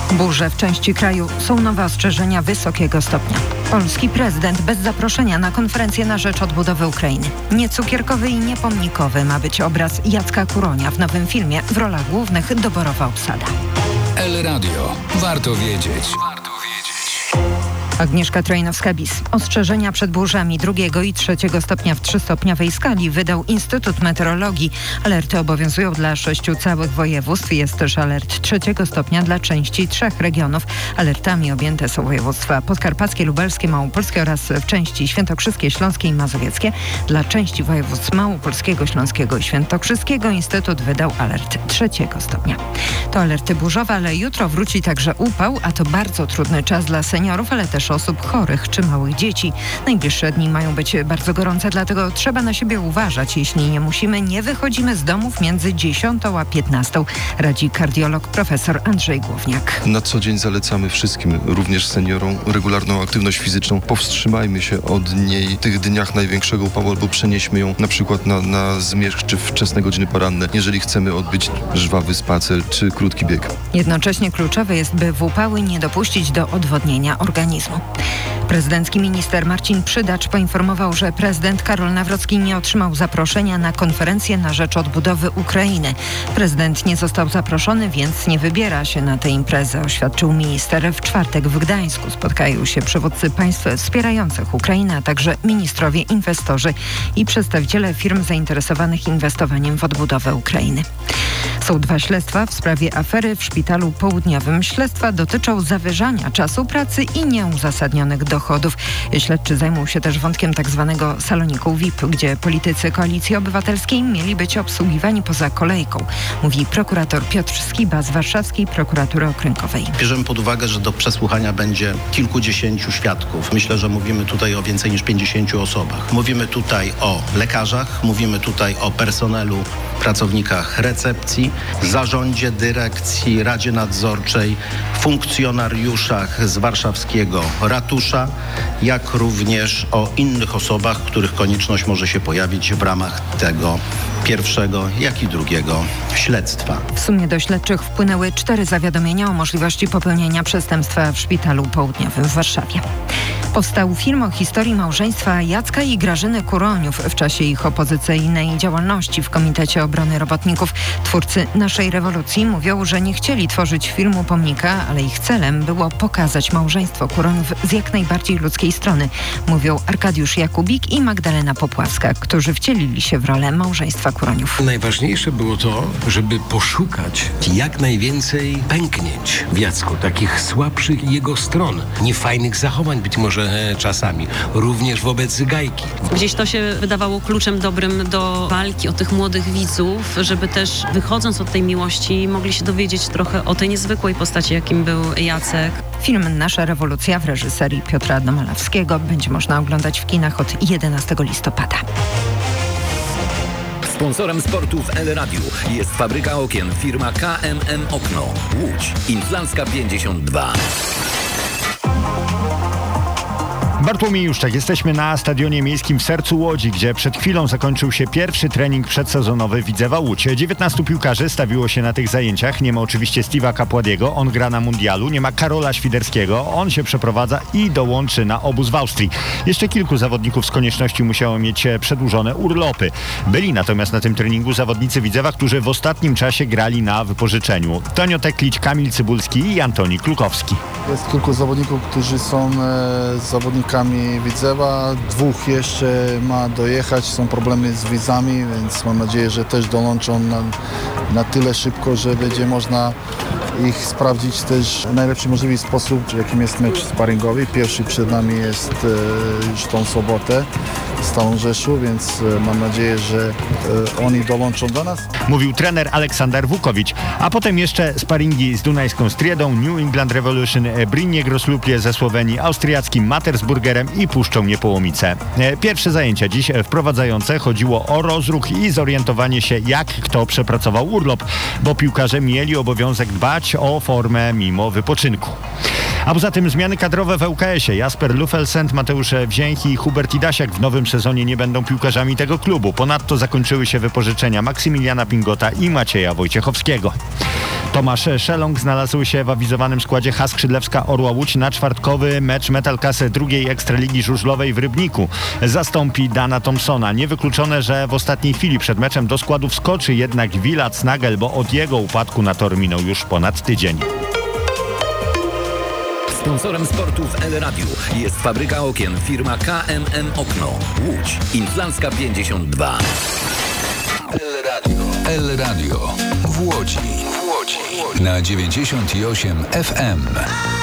Burze w części kraju, są nowe ostrzeżenia wysokiego stopnia. Polski prezydent bez zaproszenia na konferencję na rzecz odbudowy Ukrainy. Nie cukierkowy i nie pomnikowy ma być obraz Jacka Kuronia w nowym filmie. W rolach głównych doborowa obsada. El Radio. Warto wiedzieć. Agnieszka Trojnowska-Bis. Ostrzeżenia przed burzami drugiego i trzeciego stopnia w 3-stopniowej skali wydał Instytut Meteorologii. Alerty obowiązują dla 6 całych województw. Jest też alert trzeciego stopnia dla części 3 regionów. Alertami objęte są województwa podkarpackie, lubelskie, małopolskie oraz w części świętokrzyskie, śląskie i mazowieckie. Dla części województw małopolskiego, śląskiego i świętokrzyskiego Instytut wydał alert trzeciego stopnia. To alerty burzowe, ale jutro wróci także upał, a to bardzo trudny czas dla seniorów, ale też osób chorych czy małych dzieci. Najbliższe dni mają być bardzo gorące, dlatego trzeba na siebie uważać. Jeśli nie musimy, nie wychodzimy z domów między 10 a 15. Radzi kardiolog profesor Andrzej Głowniak. Na co dzień zalecamy wszystkim, również seniorom, regularną aktywność fizyczną. Powstrzymajmy się od niej w tych dniach największego upału albo przenieśmy ją na przykład na zmierzch czy wczesne godziny poranne, jeżeli chcemy odbyć żwawy spacer czy krótki bieg. Jednocześnie kluczowe jest, by w upały nie dopuścić do odwodnienia organizmu. Prezydencki minister Marcin Przydacz poinformował, że prezydent Karol Nawrocki nie otrzymał zaproszenia na konferencję na rzecz odbudowy Ukrainy. Prezydent nie został zaproszony, więc nie wybiera się na tę imprezę, oświadczył minister. W czwartek w Gdańsku spotkają się przywódcy państw wspierających Ukrainę, a także ministrowie, inwestorzy i przedstawiciele firm zainteresowanych inwestowaniem w odbudowę Ukrainy. Są 2 śledztwa w sprawie afery w Szpitalu Południowym. Śledztwa dotyczą zawyżania czasu pracy i nieuzasadnionych dochodów. Śledczy zajmą się też wątkiem tzw. saloniku VIP, gdzie politycy Koalicji Obywatelskiej mieli być obsługiwani poza kolejką, mówi prokurator Piotr Skiba z Warszawskiej Prokuratury Okręgowej. Bierzemy pod uwagę, że do przesłuchania będzie kilkudziesięciu świadków. Myślę, że mówimy tutaj o więcej niż 50 osobach. Mówimy tutaj o lekarzach, mówimy tutaj o personelu, pracownikach recepcji, zarządzie, dyrekcji, Radzie Nadzorczej, funkcjonariuszach z warszawskiego ratusza, jak również o innych osobach, których konieczność może się pojawić w ramach tego pierwszego, jak i drugiego śledztwa. W sumie do śledczych wpłynęły 4 zawiadomienia o możliwości popełnienia przestępstwa w Szpitalu Południowym w Warszawie. Powstał film o historii małżeństwa Jacka i Grażyny Kuroniów w czasie ich opozycyjnej działalności w Komitecie Obrony Robotników. Twórcy Naszej Rewolucji mówią, że nie chcieli tworzyć filmu pomnika, ale ich celem było pokazać małżeństwo Kuroniów z jak najbardziej ludzkiej strony. Mówią Arkadiusz Jakubik i Magdalena Popławska, którzy wcielili się w rolę małżeństwa Kuroniów. Najważniejsze było to, żeby poszukać jak najwięcej pęknięć w Jacku, takich słabszych jego stron, niefajnych zachowań być może czasami, również wobec Gajki. Gdzieś to się wydawało kluczem dobrym do walki o tych młodych widzów, żeby też wychodząc od tej miłości mogli się dowiedzieć trochę o tej niezwykłej postaci, jakim był Jacek. Film Nasza Rewolucja w reżyserii Piotra Domalewskiego będzie można oglądać w kinach od 11 listopada. Sponsorem sportu w El Radiu jest fabryka okien firma KMM Okno. Łódź. Inflancka 52. Bartłomiej Juszczak, jesteśmy na Stadionie Miejskim w sercu Łodzi, gdzie przed chwilą zakończył się pierwszy trening przedsezonowy Widzewa Łódź. 19 piłkarzy stawiło się na tych zajęciach. Nie ma oczywiście Steve'a Kapładiego, on gra na mundialu. Nie ma Karola Świderskiego, on się przeprowadza i dołączy na obóz w Austrii. Jeszcze kilku zawodników z konieczności musiało mieć przedłużone urlopy. Byli natomiast na tym treningu zawodnicy Widzewa, którzy w ostatnim czasie grali na wypożyczeniu. Tonio Teklić, Kamil Cybulski i Antoni Klukowski. Jest kilku zawodników, którzy są zawodnikami Widzewa. 2 jeszcze ma dojechać, są problemy z wizami, więc mam nadzieję, że też dołączą na tyle szybko, że będzie można ich sprawdzić też w najlepszy możliwy sposób, jakim jest mecz sparingowy. Pierwszy przed nami jest już tą sobotę z Stalą Rzeszów, więc mam nadzieję, że oni dołączą do nas. Mówił trener Aleksander Wukowicz, a potem jeszcze sparingi z Dunajską Striedą, New England Revolution, Brynie Groslupie ze Słowenii, austriackim Mattersburgerem i Puszczą Niepołomice. Pierwsze zajęcia dziś wprowadzające chodziło o rozruch i zorientowanie się, jak kto przepracował urlop, bo piłkarze mieli obowiązek dbać o formę mimo wypoczynku. A poza tym zmiany kadrowe w ŁKS-ie. Jasper Lufelsend, Mateusz Wzięchi i Hubert Idasiak w nowym sezonie nie będą piłkarzami tego klubu. Ponadto zakończyły się wypożyczenia Maksymiliana Pingota i Macieja Wojciechowskiego. Tomasz Szeląg znalazł się w awizowanym składzie H. Skrzydlewska Orła Łódź na czwartkowy mecz Metalkasy drugiej Ekstraligi Żużlowej w Rybniku. Zastąpi Dana Thompsona. Niewykluczone, że w ostatniej chwili przed meczem do składu wskoczy jednak Wilat Nagel, bo od jego upadku na tor minął już ponad tydzień. Sponsorem sportu w El Radio jest fabryka okien firma KMM Okno. Łódź. Inflancka 52. El Radio w Łodzi. Na 98 FM.